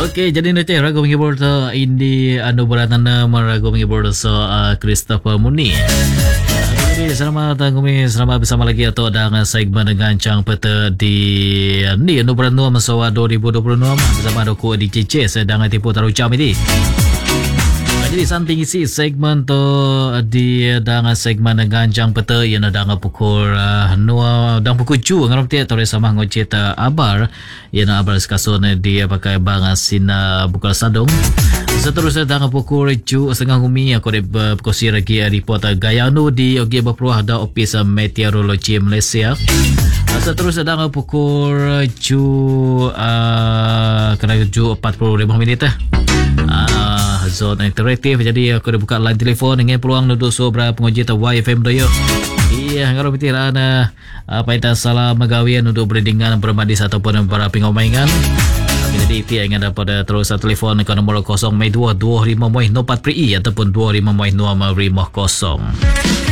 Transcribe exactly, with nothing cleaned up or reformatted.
Okey, jadi nanti ragu menghibur so Indi anu beratana meragu menghibur so uh, Christopher Muni. Jadi selamat kami selamat bersama lagi atau dengan segmen dengan Cang Peta di ni anu beratana masawa dua ribu dua puluh enam bersama aku di C C sedang tipu taruh jam ini. Jadi samping isi segmen tu di dengan segmen dengan Cang Peta yang ada pukul uh, dua dan pukul tujuh ngaram tiap tore sama ngoceta abar yang abar skason dia pakai bang sina bukal sadong. Seterusnya dengan pukul tujuh setengah umi aku ada berkongsi lagi report gaya anu di Ogi Berperuah da Opis Meteorologi Malaysia. Seterusnya dengan pukul tujuh uh, kena tujuh empat puluh lima minit eh. Ah, zone interaktif. Jadi aku dah buka line telefon dengan peluang duduk sobra penguji ta Y F M doyo. Iya, ngaro pitiran apa itu salah magawian untuk berindingan bermadis ataupun para pengomaingan. Jadi itu yang ada pada terus telefon ke nombor kosong dua dua lima empat pri ataupun dua lima nol lima kosong.